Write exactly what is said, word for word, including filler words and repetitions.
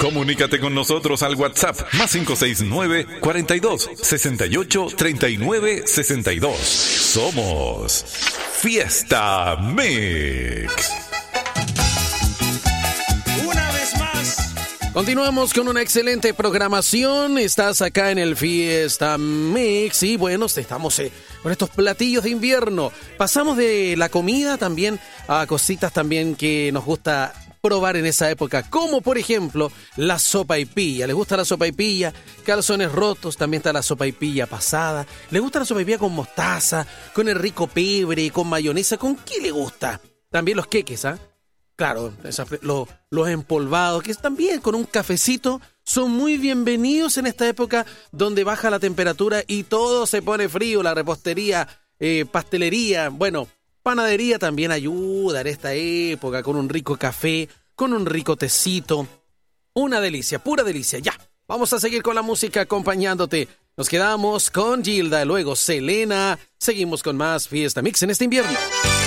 Comunícate con nosotros al WhatsApp más cinco seis nueve, cuarenta y dos, sesenta y ocho, treinta y nueve, sesenta y dos. Somos Fiesta Mix. Una vez más. Continuamos con una excelente programación. Estás acá en el Fiesta Mix y bueno, estamos eh, con estos platillos de invierno. Pasamos de la comida también a cositas también que nos gusta probar en esa época, como por ejemplo la sopaipilla. ¿Les gusta la sopaipilla? Calzones rotos, también está la sopaipilla pasada. ¿Les gusta la sopaipilla con mostaza, con el rico pebre, con mayonesa? ¿Con qué le gusta? También los queques, ¿ah? ¿eh? Claro, esa, lo, los empolvados, que también con un cafecito son muy bienvenidos en esta época donde baja la temperatura y todo se pone frío. La repostería, eh, pastelería, bueno, panadería también ayuda en esta época con un rico café, con un rico tecito. Una delicia, pura delicia. Ya, vamos a seguir con la música acompañándote. Nos quedamos con Gilda, luego Selena. Seguimos con más Fiesta Mix en este invierno.